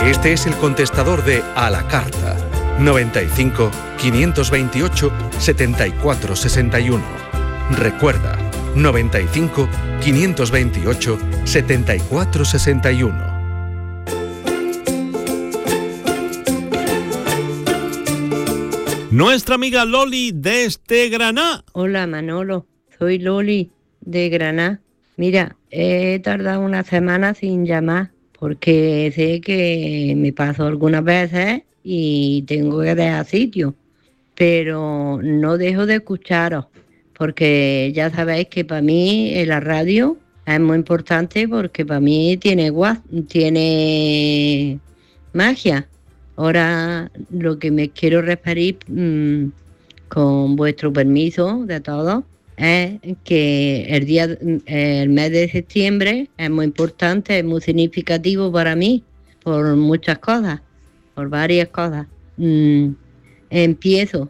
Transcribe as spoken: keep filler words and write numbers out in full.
Este es el contestador de A la Carta. noventa y cinco, quinientos veintiocho, setenta y cuatro sesenta y uno. Recuerda, noventa y cinco, quinientos veintiocho, setenta y cuatro sesenta y uno. Nuestra amiga Loli desde Granada. Hola Manolo, soy Loli de Granada. Mira, he tardado una semana sin llamar porque sé que me pasó algunas veces y tengo que dejar sitio, pero no dejo de escucharos porque ya sabéis que para mí en la radio es muy importante porque para mí tiene guas, tiene magia. Ahora lo que me quiero referir, mmm, con vuestro permiso de todos, es que el día, el mes de septiembre es muy importante, es muy significativo para mí, por muchas cosas, por varias cosas. Mm, empiezo